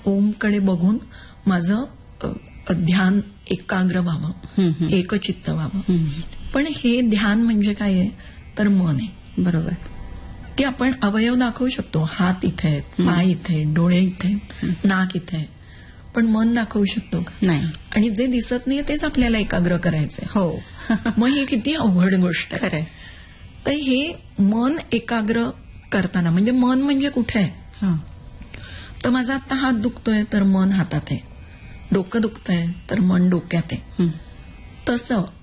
ओमकडे बघून माझं ध्यान एकाग्र व्हावं, एकचित्त व्हावं. पण हे ध्यान म्हणजे काय आहे तर मन आहे. बरोबर. की आपण अवयव दाखवू शकतो, हात इथे आहेत, पाय इथे आहेत, डोळे इथे आहेत, नाक इथे आहे, पण मन दाखवू शकतो का? नाही. आणि जे दिसत नाही तेच आपल्याला एकाग्र करायचंय. हो. मग ही किती अवघड गोष्ट आहे. खरंय. तर हे मन एकाग्र करताना म्हणजे मन म्हणजे कुठे आहे तर माझा आता हात दुखतोय तर मन हातात आहे, डोकं दुखतंय तर मन डोक्यात आहे. तसं